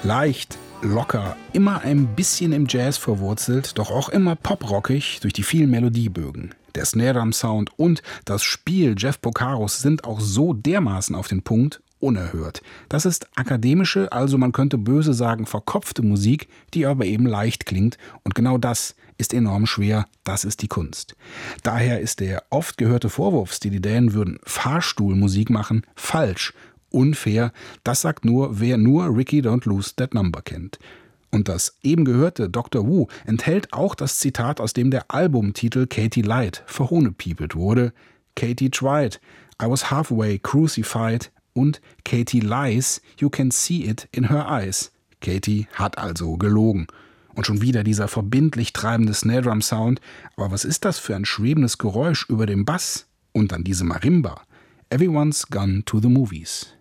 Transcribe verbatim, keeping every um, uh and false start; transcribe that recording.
Leicht, locker, immer ein bisschen im Jazz verwurzelt, doch auch immer poprockig durch die vielen Melodiebögen. Der Snare-Drum-Sound und das Spiel Jeff Porcaros sind auch so dermaßen auf den Punkt, unerhört. Das ist akademische, also man könnte böse sagen verkopfte Musik, die aber eben leicht klingt, und genau das ist enorm schwer, das ist die Kunst. Daher ist der oft gehörte Vorwurf, Steely Dan würden Fahrstuhlmusik machen, falsch, unfair. Das sagt nur, wer nur Ricky Don't Lose That Number kennt. Und das eben gehörte Doktor Wu enthält auch das Zitat, aus dem der Albumtitel Katy Lied verhohnepiepelt wurde. Katy tried, I was halfway crucified, und Katy lies, you can see it in her eyes. Katy hat also gelogen. Und schon wieder dieser verbindlich treibende Snare-Drum-Sound. Aber was ist das für ein schwebendes Geräusch über dem Bass? Und dann diese Marimba. Everyone's gone to the movies.